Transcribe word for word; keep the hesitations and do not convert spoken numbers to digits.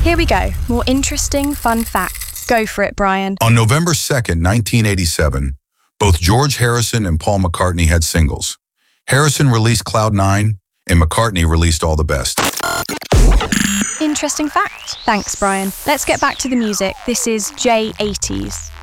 Here we go. More interesting, fun facts. Go for it, Brian. On November second, nineteen eighty-seven, both George Harrison and Paul McCartney had singles. Harrison released Cloud Nine, and McCartney released All the Best. Interesting fact. Thanks, Brian. Let's get back to the music. This is J eighties.